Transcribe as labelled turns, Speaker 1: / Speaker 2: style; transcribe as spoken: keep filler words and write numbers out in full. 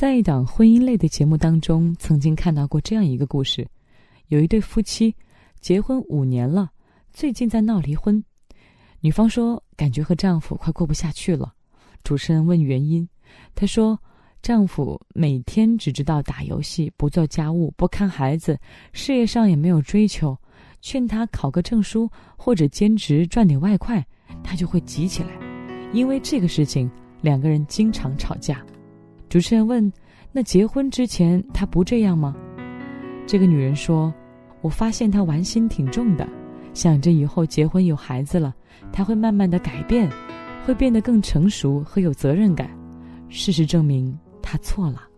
Speaker 1: 在一档婚姻类的节目当中，曾经看到过这样一个故事，有一对夫妻结婚五年了，最近在闹离婚。女方说感觉和丈夫快过不下去了，主持人问原因，她说丈夫每天只知道打游戏，不做家务，不看孩子，事业上也没有追求，劝他考个证书或者兼职赚点外快，他就会急起来。因为这个事情，两个人经常吵架。主持人问，那结婚之前他不这样吗？这个女人说，我发现他玩心挺重的，想着以后结婚有孩子了，他会慢慢的改变，会变得更成熟和有责任感。事实证明他错了。